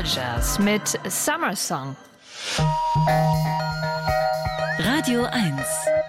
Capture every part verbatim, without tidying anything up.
Pictures mit Summer Song. Radio eins.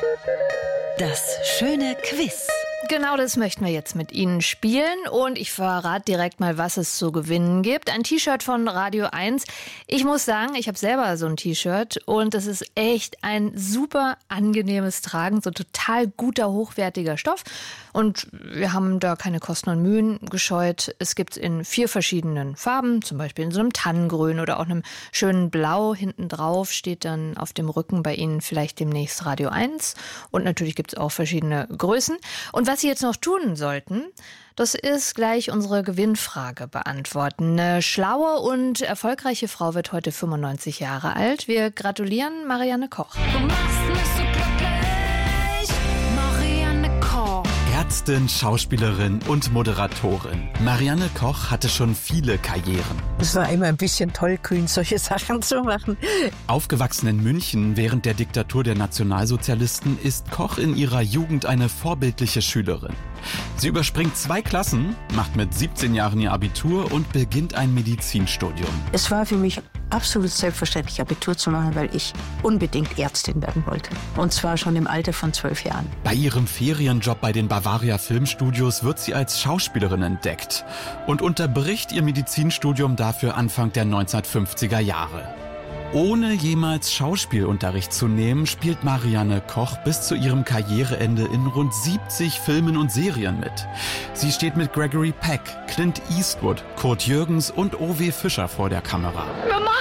Das schöne Quiz. Genau das möchten wir jetzt mit Ihnen spielen und ich verrate direkt mal, was es zu gewinnen gibt. Ein T-Shirt von Radio eins. Ich muss sagen, ich habe selber so ein T-Shirt und es ist echt ein super angenehmes Tragen, so total guter, hochwertiger Stoff. Und wir haben da keine Kosten und Mühen gescheut. Es gibt es in vier verschiedenen Farben, zum Beispiel in so einem Tannengrün oder auch einem schönen Blau. Hinten drauf steht dann auf dem Rücken bei Ihnen vielleicht demnächst Radio eins. Und natürlich gibt es auch verschiedene Größen. Und was Sie jetzt noch tun sollten, das ist gleich unsere Gewinnfrage beantworten. Eine schlaue und erfolgreiche Frau wird heute fünfundneunzig Jahre alt. Wir gratulieren Marianne Koch. Du machst mich so glücklich, Marianne Koch. Ärztin, Schauspielerin und Moderatorin. Marianne Koch hatte schon viele Karrieren. Es war immer ein bisschen tollkühn, solche Sachen zu machen. Aufgewachsen in München während der Diktatur der Nationalsozialisten ist Koch in ihrer Jugend eine vorbildliche Schülerin. Sie überspringt zwei Klassen, macht mit siebzehn Jahren ihr Abitur und beginnt ein Medizinstudium. Es war für mich absolut selbstverständlich, Abitur zu machen, weil ich unbedingt Ärztin werden wollte. Und zwar schon im Alter von zwölf Jahren. Bei ihrem Ferienjob bei den Bavaria Filmstudios wird sie als Schauspielerin entdeckt und unterbricht ihr Medizinstudium dafür Anfang der neunzehnhundertfünfziger Jahre. Ohne jemals Schauspielunterricht zu nehmen, spielt Marianne Koch bis zu ihrem Karriereende in rund siebzig Filmen und Serien mit. Sie steht mit Gregory Peck, Clint Eastwood, Kurt Jürgens und O W Fischer vor der Kamera. Mama,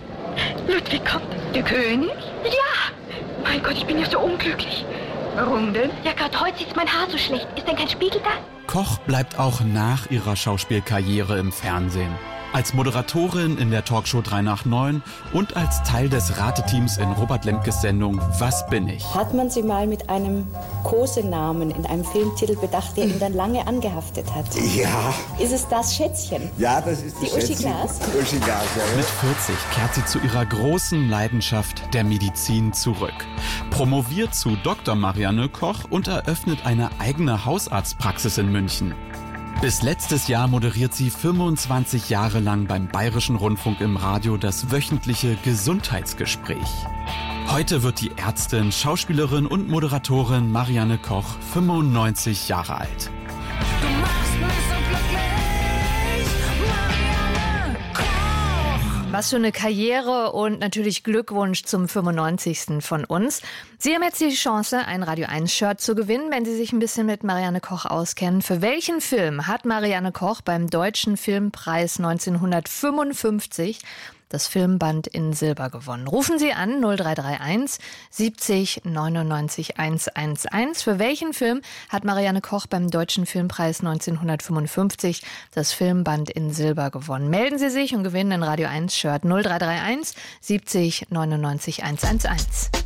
Ludwig kommt. Der König? Ja. Mein Gott, ich bin ja so unglücklich. Warum denn? Ja, gerade heute sieht mein Haar so schlecht. Ist denn kein Spiegel da? Koch bleibt auch nach ihrer Schauspielkarriere im Fernsehen. Als Moderatorin in der Talkshow drei nach neun und als Teil des Rateteams in Robert Lemkes Sendung Was bin ich? Hat man sie mal mit einem Kosenamen in einem Filmtitel bedacht, der ihn dann lange angehaftet hat? Ja. Ist es das Schätzchen? Ja, das ist die Uschi Glas. Uschi Glas, ja, ja. Mit vierzig kehrt sie zu ihrer großen Leidenschaft der Medizin zurück. Promoviert zu Doktor Marianne Koch und eröffnet eine eigene Hausarztpraxis in München. Bis letztes Jahr moderiert sie fünfundzwanzig Jahre lang beim Bayerischen Rundfunk im Radio das wöchentliche Gesundheitsgespräch. Heute wird die Ärztin, Schauspielerin und Moderatorin Marianne Koch fünfundneunzig Jahre alt. Du machst mich so glücklich, Marianne Koch. Was für eine Karriere und natürlich Glückwunsch zum fünfundneunzigsten von uns. Sie haben jetzt die Chance, ein Radio eins Shirt zu gewinnen, wenn Sie sich ein bisschen mit Marianne Koch auskennen. Für welchen Film hat Marianne Koch beim Deutschen Filmpreis neunzehnhundertfünfundfünfzig das Filmband in Silber gewonnen? Rufen Sie an null drei drei eins siebzig neunundneunzig hundertelf. Für welchen Film hat Marianne Koch beim Deutschen Filmpreis neunzehnhundertfünfundfünfzig das Filmband in Silber gewonnen? Melden Sie sich und gewinnen ein Radio eins Shirt null drei drei eins siebzig neunundneunzig hundertelf.